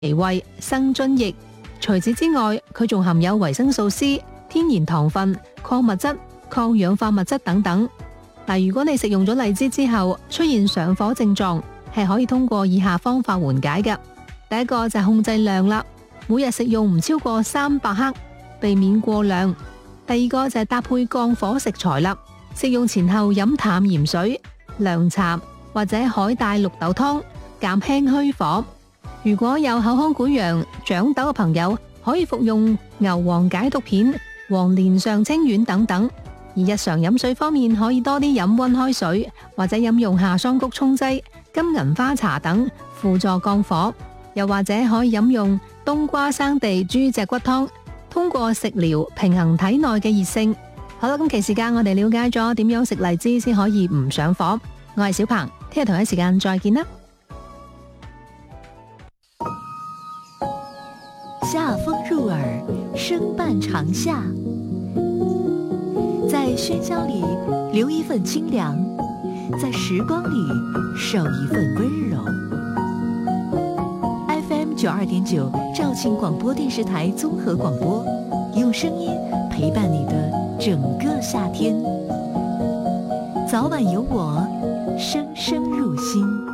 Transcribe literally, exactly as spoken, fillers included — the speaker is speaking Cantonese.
脾胃、生津液。除此之外，佢仲含有維生素 C、天然糖分、礦物質、抗氧化物質等等。嗱，如果你食用咗荔枝之後出現上火症狀，係可以通過以下方法緩解嘅。第一個就係控制量啦，每日食用唔超過三百克，避免過量。第二個就係搭配降火食材啦，食用前後飲淡鹽水、涼茶或者海帶綠豆湯，減輕虛火。如果有口腔潰瘍、長痘嘅朋友，可以服用牛黃解毒片、黃連上清丸等等。而日常飲水方面，可以多啲飲溫開水，或者飲用夏桑菊沖劑、金銀花茶等，輔助降火。又或者可以飲用冬瓜生地豬脊骨湯，通過食療平衡體內嘅熱性。好啦，今期時間我哋了解咗點樣食荔枝先可以唔上火。我係小鵬，聽日同一時間再見啦。 夏風入耳，聲伴長夏。在喧囂裏留一份清涼，在時光裏守一份溫柔。F M 九二點九，肇慶廣播電視台綜合廣播，用聲音陪伴你的整個夏天。早晚有我，聲聲入心。